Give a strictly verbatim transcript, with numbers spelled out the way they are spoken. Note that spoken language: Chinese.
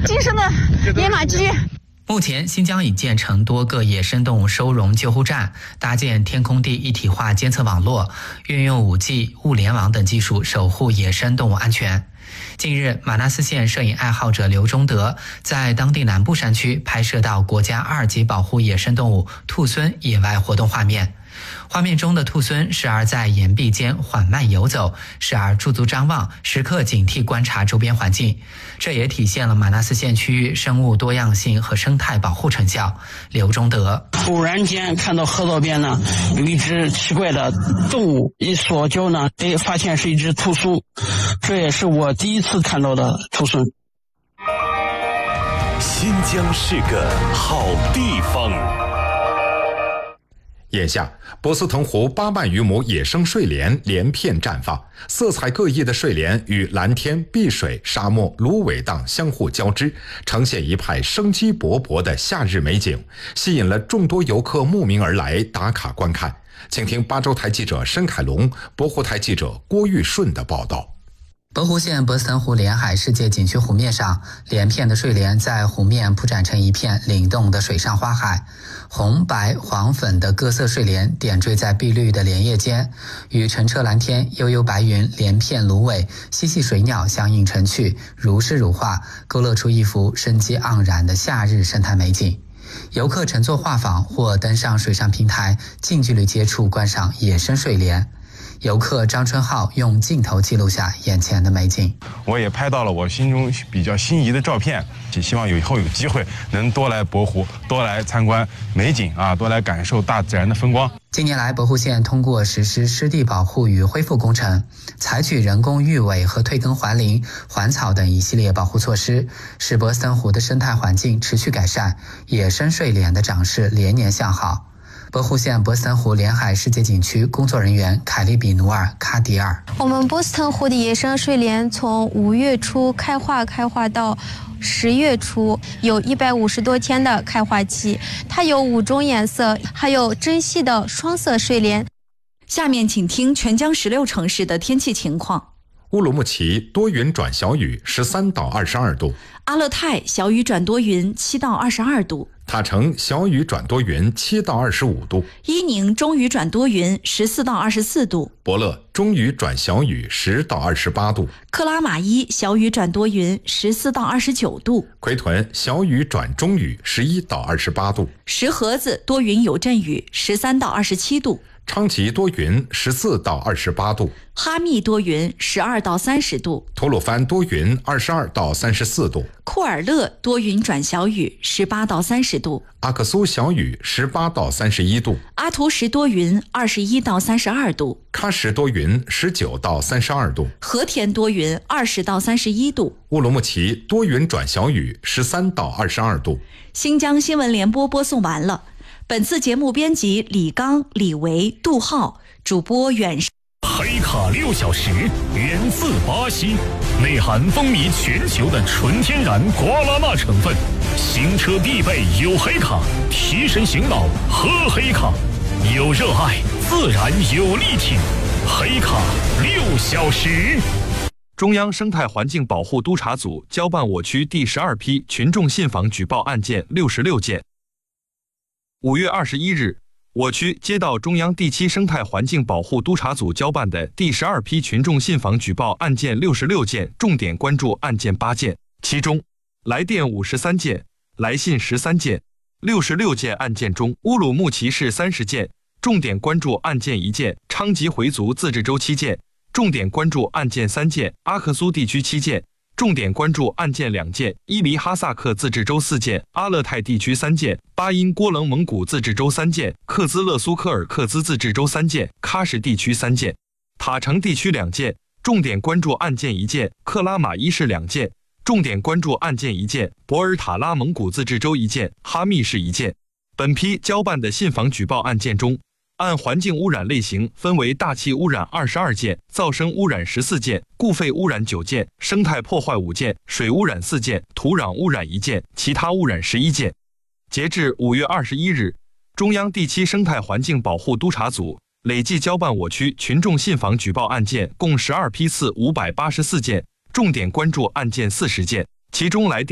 今生的野马鸡。 目前，新疆已建成多个野生动物收容救护站，搭建天空地一体化监测网络，运用 五 G、物联网等技术守护野生动物安全。近日，马纳斯县摄影爱好者刘忠德在当地南部山区拍摄到国家二级保护野生动物兔狲野外活动画面。画面中的兔狲时而在岩壁间缓慢游走，时而驻足张望，时刻警惕观察周边环境。这也体现了马纳斯县区域生物多样性和生态保护成效。刘忠德突然间看到河道边呢有一只奇怪的动物，一索脚呢，哎，发现是一只兔狲，这也是我第一次看到的兔狲。 新疆是个好地方。 眼下，博斯腾湖八万余亩野生睡莲连片绽放，色彩各异的睡莲与蓝天、碧水、沙漠、芦苇荡相互交织，呈现一派生机勃勃的夏日美景，吸引了众多游客慕名而来打卡观看。请听巴州台记者申凯龙、博湖台记者郭玉顺的报道。 博湖县博斯腾湖连海世界景区湖面上，连片的睡莲在湖面铺展成一片灵动的水上花海，红、白、黄、粉的各色睡莲点缀在碧绿的莲叶间，与澄澈蓝天、悠悠白云、连片芦苇、嬉戏水鸟相映成趣，如诗如画，勾勒出一幅生机盎然的夏日生态美景。游客乘坐画舫或登上水上平台，近距离接触观赏野生睡莲。游客张春浩用镜头记录下眼前的美景。 我也拍到了我心中比较心仪的照片，也希望以后有机会能多来博湖，多来参观美景啊，多来感受大自然的风光。 近年来，博湖县通过实施湿地保护与恢复工程，采取人工育尾和退耕还林、还草等一系列保护措施，使博斯腾湖的生态环境持续改善，野生睡莲的长势连年向好。博湖县博斯腾湖连海世界景区工作人员凯利比努尔·卡迪尔： 我们博斯腾湖的野生睡莲从五月初开花开花到十月初，有一百五十多天的开花期，它有五种颜色，还有珍稀的双色睡莲。 下面请听全疆十六城市的天气情况。 乌鲁木齐多云转小雨，十三到二十二度； 阿勒泰小雨转多云，七到二十二度； 塔城小雨转多云，七到二十五度； 伊宁中雨转多云，十四到二十四度； 博乐中雨转小雨，十到二十八度； 克拉玛依小雨转多云，十四到二十九度； 奎屯小雨转中雨，十一到二十八度； 石河子多云有阵雨，十三到二十七度； 昌吉多云，十四到二十八度； 哈密多云，十二到三十度； 吐鲁番多云，二十二到三十四度； 库尔勒多云转小雨，十八到三十度； 阿克苏小雨，十八到三十一度； 阿图什多云，二十一到三十二度； 喀什多云，十九到三十二度； 和田多云，二十到三十一度； 乌鲁木齐多云转小雨，十三到二十二度。 新疆新闻联播播送完了。本次节目编辑李刚、李维、杜浩，主播远。 黑卡六小时源自巴西，内含风靡全球的纯天然瓜拉纳成分，行车必备有黑卡，提神醒脑喝黑卡，有热爱自然有力挺，黑卡六小时。 中央生态环境保护督察组交办我区第十二批群众信访举报案件六十六件。五月二十一日，我区接到中央第七生态环境保护督察组交办的第十二批群众信访举报案件六十六件，重点关注案件八件，其中来电五十三件，来信十三件。六十六件案件中，乌鲁木齐市三十件，重点关注案件一件；昌吉回族自治州七件，重点关注案件三件；阿克苏地区七件，重点关注案件两件；伊犁哈萨克自治州四件；阿勒泰地区三件；巴音郭楞蒙古自治州三件；克孜勒苏科尔克孜自治州三件；喀什地区三件；塔城地区两件，重点关注案件一件；克拉玛依市两件，重点关注案件一件；博尔塔拉蒙古自治州一件；哈密市一件。本批交办的信访举报案件中，按环境污染类型分为大气污染二十二件，噪声污染十四件，固废污染九件，生态破坏五件，水污染四件，土壤污染一件，其他污染十一件。截至五月二十一日，中央第七生态环境保护督察组累计交办我区群众信访举报案件共十二批次五百八十四件，重点关注案件四十件，其中来电